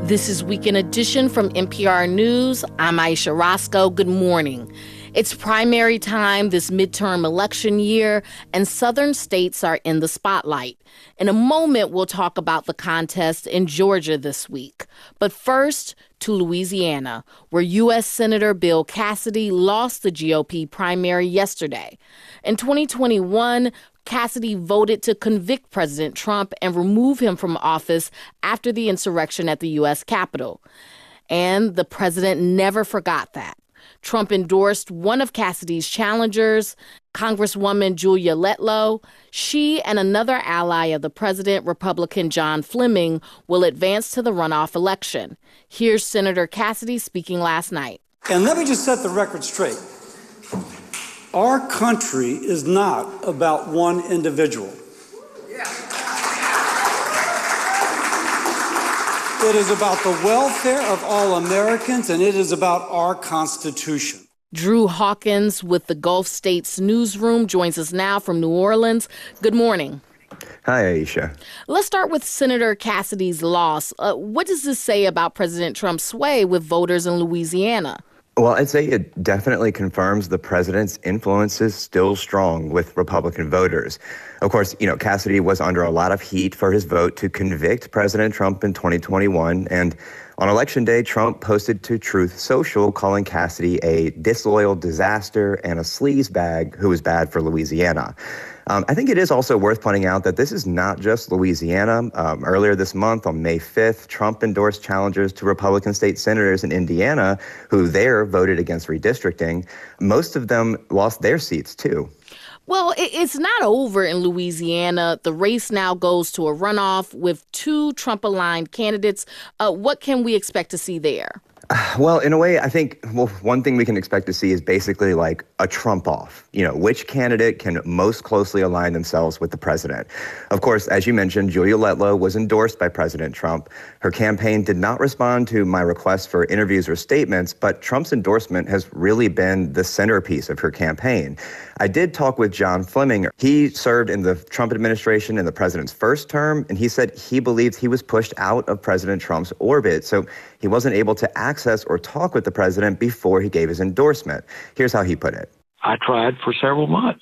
This is Weekend Edition from NPR News. I'm Aisha Roscoe. Good morning. It's primary time this midterm election year, and southern states are in the spotlight. In a moment, we'll talk about the contest in Georgia this week. But first, to Louisiana, where U.S. Senator Bill Cassidy lost the GOP primary yesterday. In 2021, Cassidy voted to convict President Trump and remove him from office after the insurrection at the U.S. Capitol. And the president never forgot that. Trump endorsed one of Cassidy's challengers, Congresswoman Julia Letlow. She and another ally of the president, Republican John Fleming, will advance to the runoff election. Here's Senator Cassidy speaking last night. And let me just set the record straight. Our country is not about one individual. It is about the welfare of all Americans, and it is about our Constitution. Drew Hawkins with the Gulf States Newsroom joins us now from New Orleans. Good morning. Hi, Aisha. Let's start with Senator Cassidy's loss. What does this say about President Trump's sway with voters in Louisiana? Well, I'd say it definitely confirms the president's influence is still strong with Republican voters. Of course, Cassidy was under a lot of heat for his vote to convict President Trump in 2021. And on Election Day, Trump posted to Truth Social calling Cassidy a disloyal disaster and a sleazebag who was bad for Louisiana. I think it is also worth pointing out that this is not just Louisiana. Earlier this month, on May 5th, Trump endorsed challengers to Republican state senators in Indiana who there voted against redistricting. Most of them lost their seats, too. Well, it's not over in Louisiana. The race now goes to a runoff with two Trump-aligned candidates. What can we expect to see there? Well, in a way, I think, one thing we can expect to see is basically like a Trump-off. Which candidate can most closely align themselves with the president? Of course, as you mentioned, Julia Letlow was endorsed by President Trump. Her campaign did not respond to my request for interviews or statements, but Trump's endorsement has really been the centerpiece of her campaign. I did talk with John Fleming. He served in the Trump administration in the president's first term, and he said he believes he was pushed out of President Trump's orbit, so he wasn't able to access or talk with the president before he gave his endorsement. Here's how he put it. I tried for several months,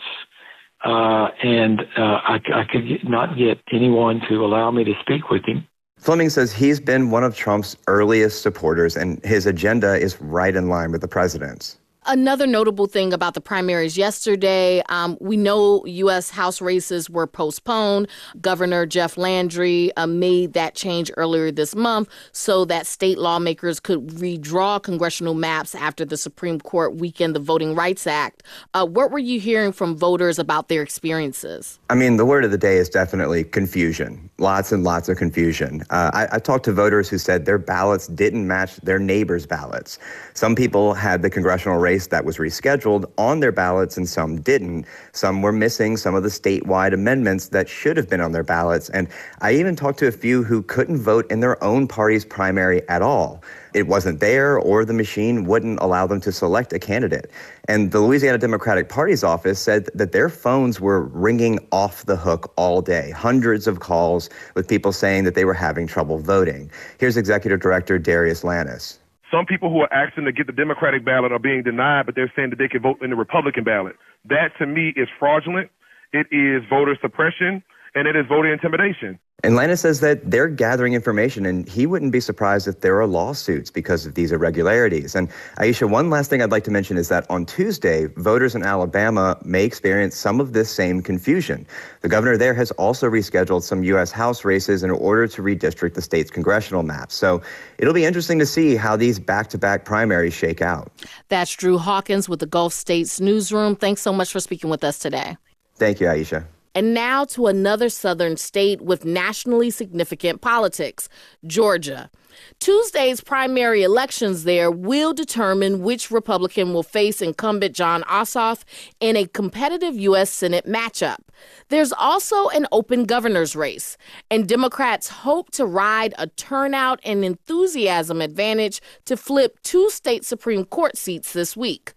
and I could not get anyone to allow me to speak with him. Fleming says he's been one of Trump's earliest supporters, and his agenda is right in line with the president's. Another notable thing about the primaries yesterday, we know U.S. House races were postponed. Governor Jeff Landry made that change earlier this month so that state lawmakers could redraw congressional maps after the Supreme Court weakened the Voting Rights Act. What were you hearing from voters about their experiences? I mean, the word of the day is definitely confusion. Lots and lots of confusion. I talked to voters who said their ballots didn't match their neighbors' ballots. Some people had the congressional race that was rescheduled on their ballots and some didn't. Some were missing some of the statewide amendments that should have been on their ballots. And I even talked to a few who couldn't vote in their own party's primary at all. It wasn't there, or the machine wouldn't allow them to select a candidate. And the Louisiana Democratic Party's office said that their phones were ringing off the hook all day. Hundreds of calls with people saying that they were having trouble voting. Here's Executive Director Darius Lannis. Some people who are asking to get the Democratic ballot are being denied, but they're saying that they can vote in the Republican ballot. That, to me, is fraudulent. It is voter suppression, and it is voter intimidation. And Lannis says that they're gathering information, and he wouldn't be surprised if there are lawsuits because of these irregularities. And Aisha, one last thing I'd like to mention is that on Tuesday, voters in Alabama may experience some of this same confusion. The governor there has also rescheduled some U.S. House races in order to redistrict the state's congressional maps. So it'll be interesting to see how these back-to-back primaries shake out. That's Drew Hawkins with the Gulf States Newsroom. Thanks so much for speaking with us today. Thank you, Aisha. And now to another southern state with nationally significant politics, Georgia. Tuesday's primary elections there will determine which Republican will face incumbent Jon Ossoff in a competitive U.S. Senate matchup. There's also an open governor's race, and Democrats hope to ride a turnout and enthusiasm advantage to flip two state Supreme Court seats this week.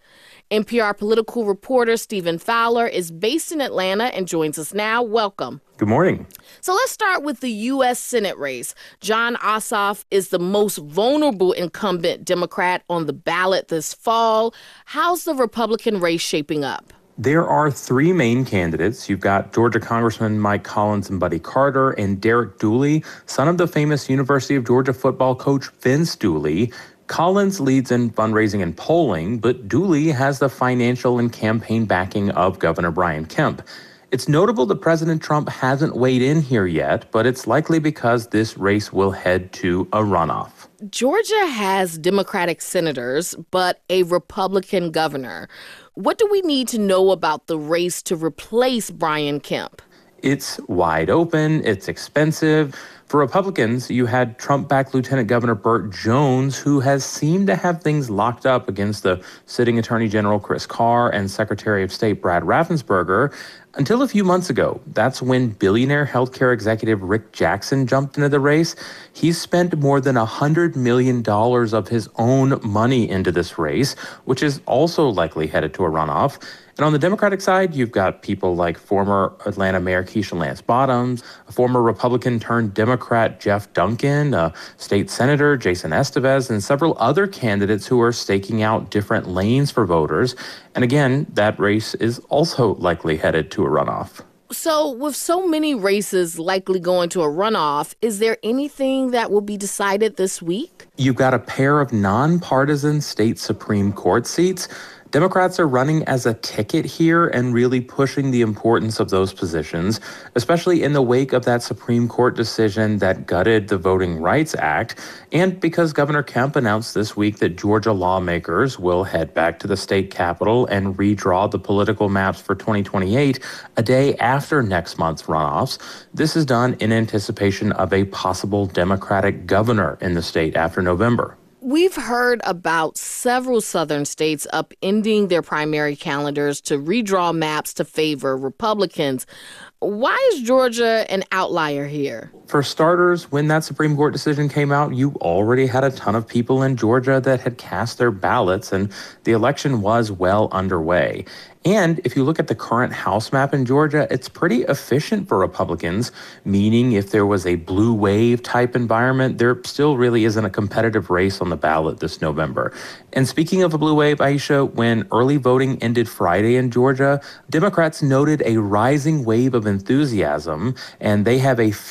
NPR political reporter Stephen Fowler is based in Atlanta and joins us now. Welcome. Good morning. So let's start with the U.S. Senate race. Jon Ossoff is the most vulnerable incumbent Democrat on the ballot this fall. How's the Republican race shaping up? There are three main candidates. You've got Georgia Congressman Mike Collins and Buddy Carter, and Derek Dooley, son of the famous University of Georgia football coach Vince Dooley. Collins leads in fundraising and polling, but Dooley has the financial and campaign backing of Governor Brian Kemp. It's notable that President Trump hasn't weighed in here yet, but it's likely because this race will head to a runoff. Georgia has Democratic senators, but a Republican governor. What do we need to know about the race to replace Brian Kemp? It's wide open. It's expensive. For Republicans, you had Trump-backed Lieutenant Governor Burt Jones, who has seemed to have things locked up against the sitting Attorney General Chris Carr and Secretary of State Brad Raffensperger. Until a few months ago, that's when billionaire healthcare executive Rick Jackson jumped into the race. He's spent more than $100 million of his own money into this race, which is also likely headed to a runoff. And on the Democratic side, you've got people like former Atlanta Mayor Keisha Lance Bottoms, a former Republican-turned-Democrat Jeff Duncan, State Senator Jason Estevez, and several other candidates who are staking out different lanes for voters. And again, that race is also likely headed to a runoff. So with so many races likely going to a runoff, is there anything that will be decided this week? You've got a pair of nonpartisan state Supreme Court seats. Democrats are running as a ticket here and really pushing the importance of those positions, especially in the wake of that Supreme Court decision that gutted the Voting Rights Act, and because Governor Kemp announced this week that Georgia lawmakers will head back to the state capitol and redraw the political maps for 2028 a day after next month's runoffs. This is done in anticipation of a possible Democratic governor in the state after November. We've heard about several southern states upending their primary calendars to redraw maps to favor Republicans. Why is Georgia an outlier here? For starters, when that Supreme Court decision came out, you already had a ton of people in Georgia that had cast their ballots, and the election was well underway. And if you look at the current House map in Georgia, it's pretty efficient for Republicans, meaning if there was a blue wave type environment, there still really isn't a competitive race on the ballot this November. And speaking of a blue wave, Aisha, when early voting ended Friday in Georgia, Democrats noted a rising wave of enthusiasm, and they have a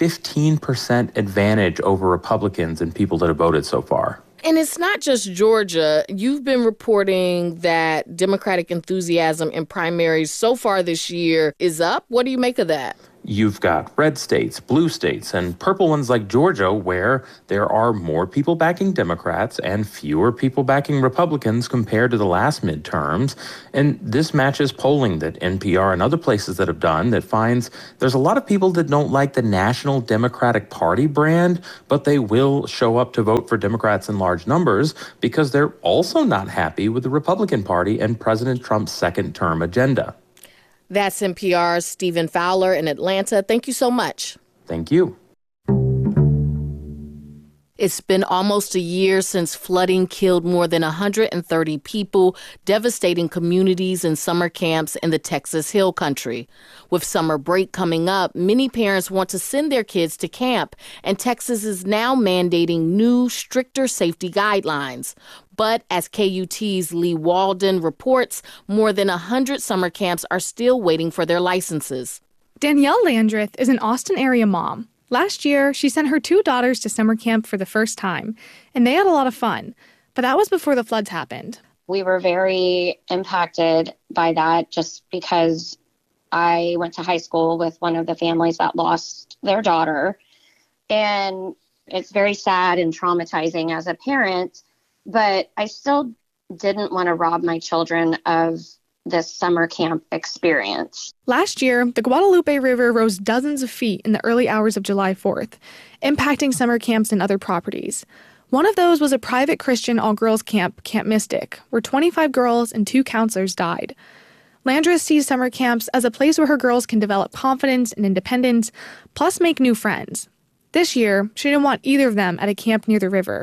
15% advantage over Republicans and people that have voted so far. And it's not just Georgia. You've been reporting that Democratic enthusiasm in primaries so far this year is up. What do you make of that? You've got red states, blue states, and purple ones like Georgia, where there are more people backing Democrats and fewer people backing Republicans compared to the last midterms. And this matches polling that NPR and other places that have done that finds there's a lot of people that don't like the National Democratic Party brand, but they will show up to vote for Democrats in large numbers because they're also not happy with the Republican Party and President Trump's second-term agenda. That's NPR's Stephen Fowler in Atlanta. Thank you so much. Thank you. It's been almost a year since flooding killed more than 130 people, devastating communities and summer camps in the Texas Hill Country. With summer break coming up, many parents want to send their kids to camp, and Texas is now mandating new, stricter safety guidelines. But as KUT's Lee Walden reports, more than 100 summer camps are still waiting for their licenses. Danielle Landreth is an Austin area mom. Last year, she sent her 2 daughters to summer camp for the first time, and they had a lot of fun. But that was before the floods happened. We were very impacted by that just because I went to high school with one of the families that lost their daughter. And it's very sad and traumatizing as a parent, but I still didn't want to rob my children of this summer camp experience. Last year, the Guadalupe River rose dozens of feet in the early hours of July 4th, impacting summer camps and other properties. One of those was a private Christian all-girls camp, Camp Mystic, where 25 girls and 2 counselors died. Landreth sees summer camps as a place where her girls can develop confidence and independence, plus make new friends. This year, she didn't want either of them at a camp near the river.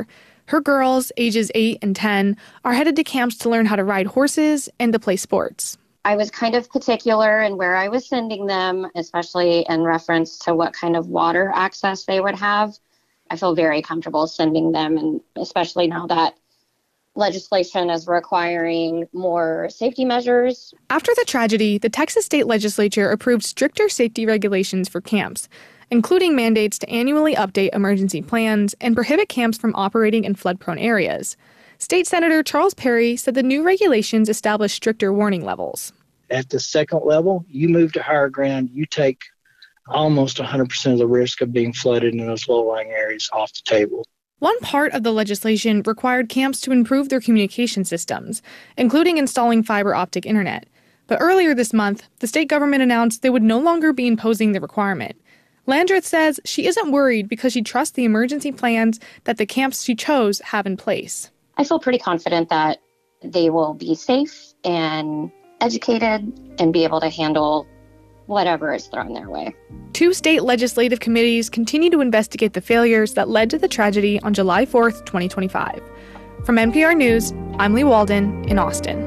Her girls, ages 8 and 10, are headed to camps to learn how to ride horses and to play sports. I was kind of particular in where I was sending them, especially in reference to what kind of water access they would have. I feel very comfortable sending them, and especially now that legislation is requiring more safety measures. After the tragedy, the Texas state legislature approved stricter safety regulations for camps, including mandates to annually update emergency plans and prohibit camps from operating in flood-prone areas. State Senator Charles Perry said the new regulations establish stricter warning levels. At the second level, you move to higher ground, you take almost 100% of the risk of being flooded in those low-lying areas off the table. One part of the legislation required camps to improve their communication systems, including installing fiber optic internet. But earlier this month, the state government announced they would no longer be imposing the requirement. Landreth says she isn't worried because she trusts the emergency plans that the camps she chose have in place. I feel pretty confident that they will be safe and educated and be able to handle whatever is thrown their way. 2 state legislative committees continue to investigate the failures that led to the tragedy on July 4th, 2025. From NPR News, I'm Lee Walden in Austin.